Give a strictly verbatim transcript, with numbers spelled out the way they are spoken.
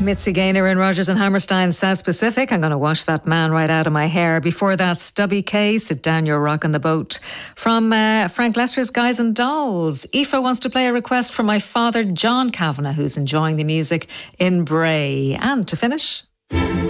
Mitzi Gaynor in Rogers and Hammerstein, South Pacific. I'm going to wash that man right out of my hair. Before that, Stubby K, Sit Down, You're Rockin' the Boat. From uh, Frank Lester's Guys and Dolls. Aoife wants to play a request from my father, John Kavanagh, who's enjoying the music in Bray. And to finish...